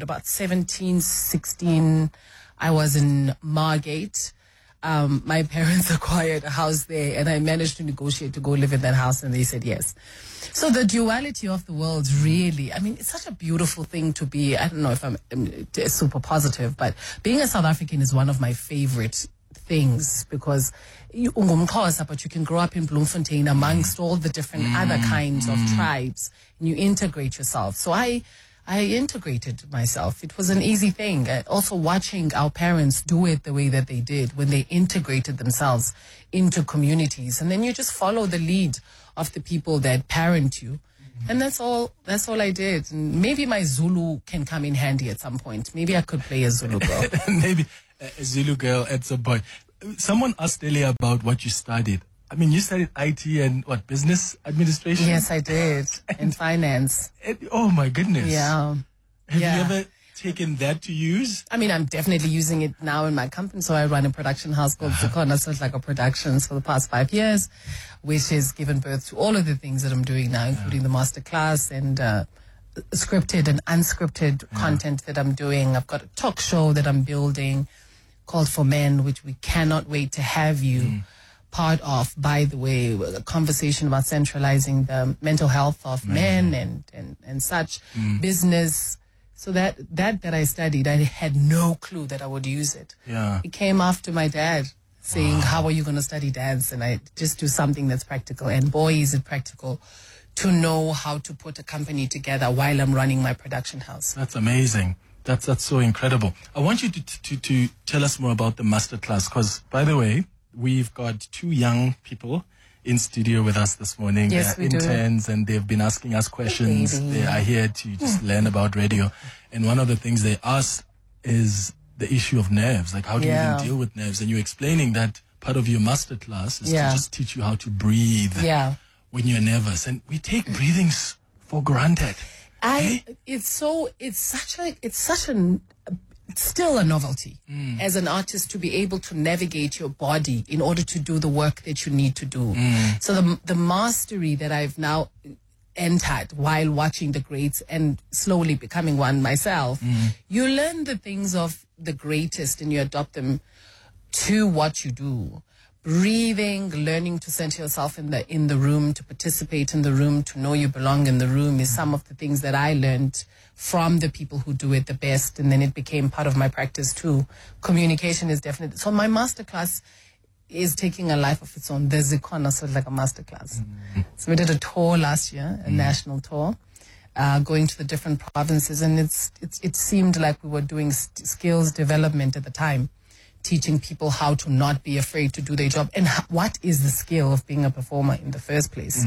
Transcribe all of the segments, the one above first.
about 17, 16, I was in Margate. My parents acquired a house there, and I managed to negotiate to go live in that house, and they said yes. So the duality of the world, really, I mean, it's such a beautiful thing to be. I don't know if I'm super positive, but being a South African is one of my favorite things, because ungumXhosa, but you can grow up in Bloemfontein amongst all the different other kinds of tribes, and you integrate yourself. So I integrated myself. It was an easy thing. Also watching our parents do it the way that they did when they integrated themselves into communities. And then you just follow the lead of the people that parent you. And that's all I did. And maybe my Zulu can come in handy at some point. Maybe I could play a Zulu girl. Maybe a Zulu girl at some point. Someone asked earlier about what you studied. I mean, you studied IT and what, business administration? Yes, I did. And finance. Oh my goodness. Yeah. Have you ever taken that to use? I mean, I'm definitely using it now in my company. So I run a production house called Zikona, so it's like a productions for the past 5 years, which has given birth to all of the things that I'm doing now, including the masterclass and scripted and unscripted content that I'm doing. I've got a talk show that I'm building called For Men, which we cannot wait to have you part of. By the way, a conversation about centralizing the mental health of men and such, business. So that I studied, I had no clue that I would use it. Yeah. It came after my dad saying, how are you going to study dance? And I just do something that's practical. And boy, is it practical to know how to put a company together while I'm running my production house. That's amazing. That's so incredible. I want you to tell us more about the masterclass, because, by the way, we've got 2 young people in studio with us this morning. Yes, They're we interns, and they've been asking us questions. They are here to just learn about radio. And one of the things they asked is the issue of nerves. Like, how do you even deal with nerves? And you're explaining that part of your masterclass is to just teach you how to breathe when you're nervous. And we take breathings for granted. It's still a novelty as an artist to be able to navigate your body in order to do the work that you need to do. So the mastery that I've now entered while watching the greats and slowly becoming one myself, you learn the things of the greatest and you adopt them to what you do. Breathing, learning to center yourself in the room, to participate in the room, to know you belong in the room is some of the things that I learned from the people who do it the best. And then it became part of my practice too. Communication is definitely. So my masterclass is taking a life of its own. The Zikona, so it's like a masterclass. So we did a tour last year, a national tour, going to the different provinces. And it seemed like we were doing skills development at the time, teaching people how to not be afraid to do their job and what is the skill of being a performer in the first place.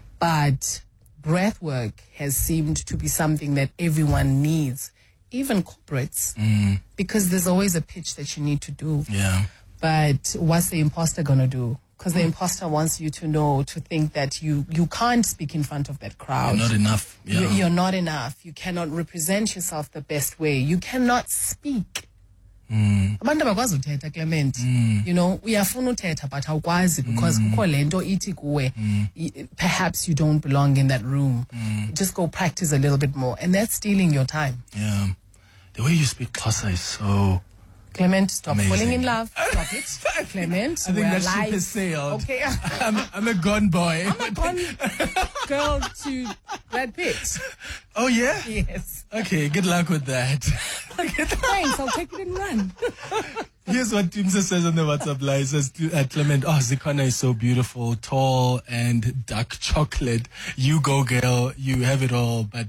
But breath work has seemed to be something that everyone needs, even corporates, because there's always a pitch that you need to do. Yeah. But what's the imposter going to do? Because the imposter wants you to think that you can't speak in front of that crowd. You're not enough. Yeah. You're not enough. You cannot represent yourself the best way. You cannot speak. Abantu abakwazi uthetha, Clement. You know, uyafuna uthetha but awukwazi because kukho lento ithi kuwe, perhaps you don't belong in that room. Just go practice a little bit more, and that's stealing your time. Yeah. The way you speak Xhosa is so Clement, stop amazing. Falling in love. Stop it. Clement, I think that ship has sailed. Okay. I'm a gone boy. I'm a gone girl to Brad Pitt. Oh, yeah? Yes. Okay, good luck with that. Thanks, I'll take it and run. Here's what Timsa says on the WhatsApp line. He says, Clement, Zikona is so beautiful, tall and dark chocolate. You go, girl. You have it all. But,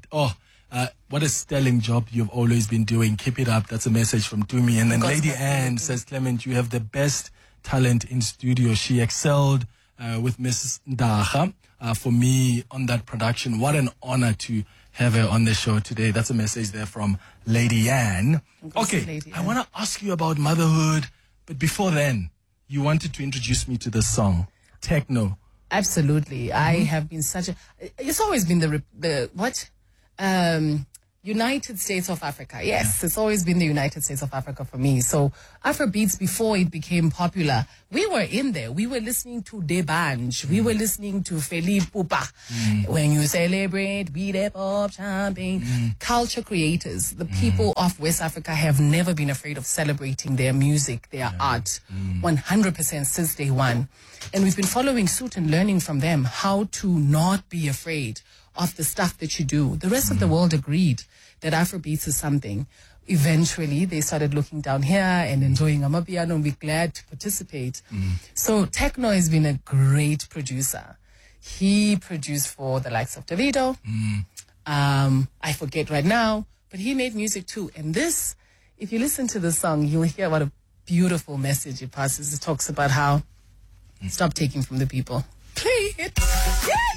what a sterling job you've always been doing. Keep it up. That's a message from Tumi. And then Lady Anne says, Clement, you have the best talent in studio. She excelled with Mrs. Ndaha. For me, on that production, what an honor to have her on the show today. That's a message there from Lady Anne. Okay, Lady I Anne. want to ask you about motherhood. But before then, you wanted to introduce me to this song, Techno. Absolutely. I have been it's always been United States of Africa. Yes, it's always been the United States of Africa for me. So Afrobeats, before it became popular, we were in there. We were listening to Debanj. We were listening to Feli Pupa. When you celebrate, beat up, pop, champagne. Culture creators, the people of West Africa have never been afraid of celebrating their music, their art, 100% since day one. And we've been following suit and learning from them how to not be afraid of the stuff that you do. The rest of the world agreed that Afrobeats is something. Eventually, they started looking down here and enjoying Amapiano, and we're glad to participate. So Tekno has been a great producer. He produced for the likes of Davido. I forget right now, but he made music too. And this, if you listen to the song, you'll hear what a beautiful message it passes. It talks about how stop taking from the people. Play it. Yeah.